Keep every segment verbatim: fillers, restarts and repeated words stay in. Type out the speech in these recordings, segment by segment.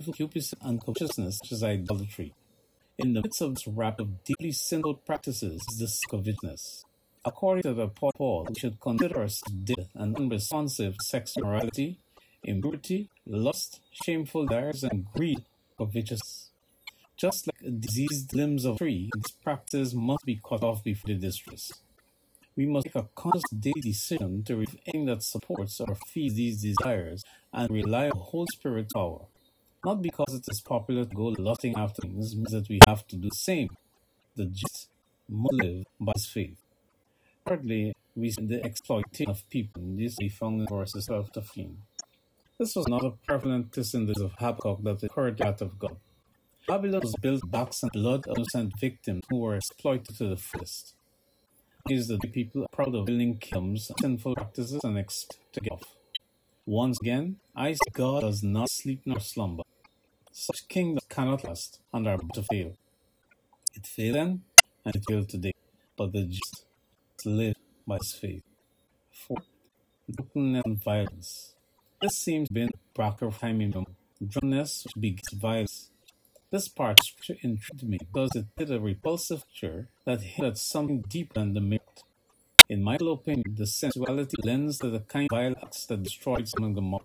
evil concupiscence and covetousness, such as idolatry. In the midst of this raft of deeply sinful practices is the covetousness. According to the Apostle Paul, we should consider ourselves dead and unresponsive to sexual immorality, impurity, lust, shameful desires, and greed, covetousness. Just like diseased limbs of a tree, this practice must be cut off before the distress. We must make a conscious daily decision to remove anything that supports or feeds these desires and rely on the Holy Spirit power. Not because it is popular to go lusting after things means that we have to do the same. The just must live by his faith. Thirdly, we see the exploitation of people. This we found in verses twelve to fifteen. This was not a prevalent test in the days of Habakkuk that occurred the wrath of God. Babylon was built on backs and blood of innocent victims who were exploited to the fullest. These are the people proud of building kingdoms, sinful practices, and expect to get off. Once again, I say God does not sleep nor slumber. Such kingdoms cannot last and are bound to fail. It failed then, and it failed today. But the just live by his faith. Fourth, drunkenness and violence. This seems to be the bracket of time in drunkenness, which begets violence. This part of scripture intrigued me because it did a repulsive picture that hit at something deeper than the myth. In my opinion, the sensuality lends to the kind of violent acts that destroyed Sodom and Gomorrah.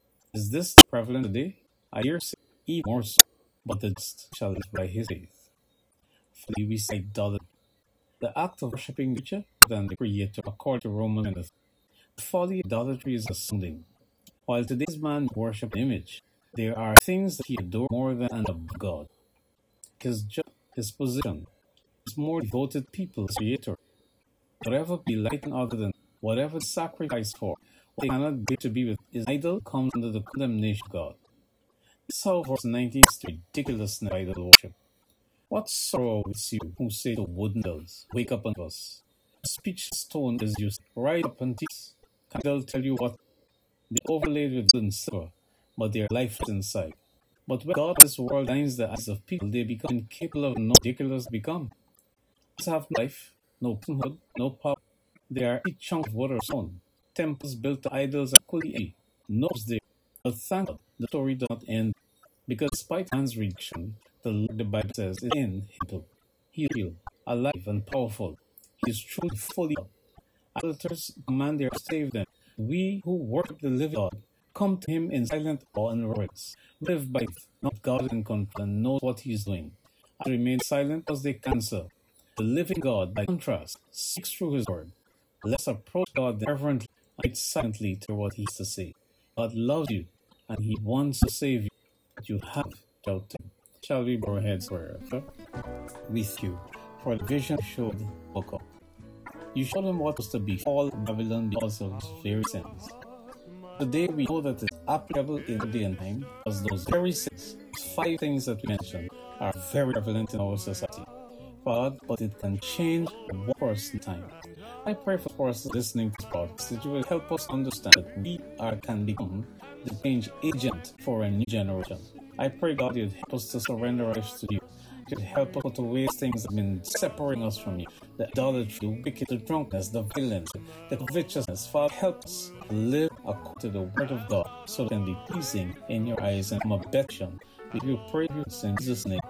Is this prevalent today? I hear say even more so, but the just shall live by his faith. Finally, we see idolatry, the act of worshipping nature than the Creator, according to Romans ten. The folly of idolatry is astounding. While today's man worships an image, there are things that he adores more than and above God. His job, his position, his more devoted people, his Creator. Whatever be lightened other than whatever sacrifice for, what they cannot bear to be with his idol comes under the condemnation of God. This is how verse nineteen is the ridiculousness of idol worship. What sorrow awaits you who say to wooden idols, wake up unto us. A speech stone is used, rise up and teach. Can idol tell you what? They overlaid with gold and silver, but they are lifeless inside. But when God this world blinds the eyes of people, they become incapable of no ridiculous become. They have no life, no personhood, no power. They are each chunk of wood or stone. Temples built to idols are equally empty. No is there. But thank God, the story does not end. Because despite man's rejection, the Lord, the Bible says, is in him. He is real, alive, and powerful. He is truly fully God. Idolaters command their save them. We who worship the living God come to him in silent awe and reverence. Live by faith, not God in control, and know what he is doing. And remain silent as they cancel. The living God, by contrast, speaks through his word. Let's approach God reverently and wait silently to hear what he has to say. God loves you, and he wants to save you, but you have doubt him. Shall we bow our heads forever? With you, for the vision showed Habakkuk. You showed him what was to befall Babylon because of his very sins. Today we know that it's applicable in the day and time, as those very sins, five things that we mentioned, are very prevalent in our society. God, but it can change one person time. I pray for us listening to this podcast that you will help us understand that we are can become the change agent for a new generation. I pray, God, you'd help us to surrender our lives to you. You'd help us put away things that have been separating us from you. The idolatry, the wicked, the drunkenness, the violence, the covetousness. Father, help us live according to the word of God so it can be pleasing in your eyes and come a better. We will pray you in Jesus' name.